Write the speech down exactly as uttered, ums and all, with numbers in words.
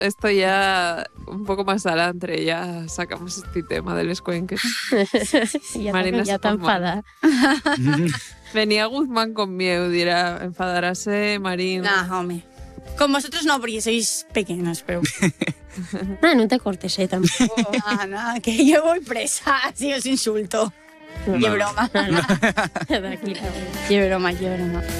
esto ya un poco más adelante, ya sacamos este tema de los cuenques. ya Marina ya se tan conmove. enfada. Venía Guzmán con miedo, dirá, enfadarase Marín. Nah, home. Con vosotros no, porque sois pequeños, pero... No, no te cortes, eh, tampoco. Nada, nada, que yo voy presa, si os insulto. No. Qué broma. Tranquila. Qué broma, qué broma.